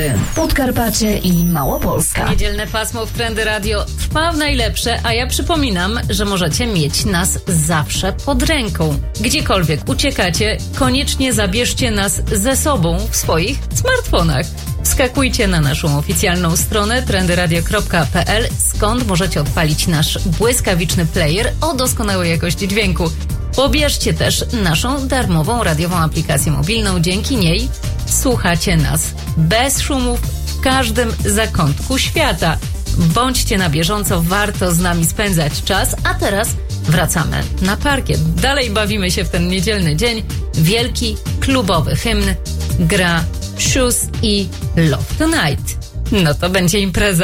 Podkarpacie i Małopolska. Niedzielne pasmo w Trendy Radio trwa w najlepsze, a ja przypominam, że możecie mieć nas zawsze pod ręką. Gdziekolwiek uciekacie, koniecznie zabierzcie nas ze sobą w swoich smartfonach. Wskakujcie na naszą oficjalną stronę trendyradio.pl, skąd możecie odpalić nasz błyskawiczny player o doskonałej jakości dźwięku. Pobierzcie też naszą darmową radiową aplikację mobilną. Dzięki niej słuchacie nas bez szumów w każdym zakątku świata. Bądźcie na bieżąco, warto z nami spędzać czas, a teraz wracamy na parkiet. Dalej bawimy się w ten niedzielny dzień. Wielki klubowy hymn gra Shoes i Love Tonight. No to będzie impreza.